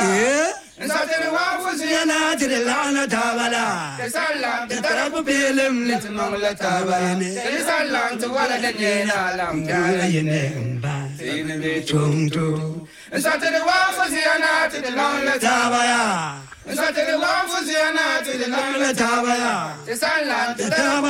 Nsatene wafuziyana tilana tabala. Tesalam tarabu bilim litmangla tabane. Tesalam tuwala danyena lam kala yenemba. Tine chungtu. Nsatene wafuziyana tilana tabaya. Nsatene wafuziyana tilana tabaya. Tesalam